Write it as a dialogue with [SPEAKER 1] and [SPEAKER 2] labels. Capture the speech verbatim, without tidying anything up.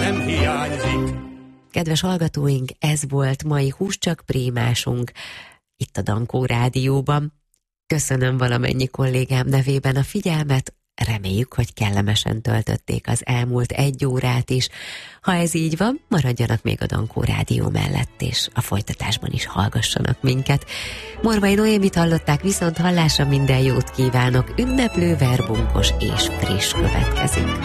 [SPEAKER 1] nem hiányzik.
[SPEAKER 2] Kedves hallgatóink, ez volt mai Húscsak Prémásunk itt a Dankó Rádióban. Köszönöm valamennyi kollégám nevében a figyelmet, reméljük, hogy kellemesen töltötték az elmúlt egy órát is. Ha ez így van, maradjanak még a Dankó Rádió mellett, és a folytatásban is hallgassanak minket. Morvai Noémit hallották, viszont hallásra minden jót kívánok, ünneplő, verbunkos és friss következik.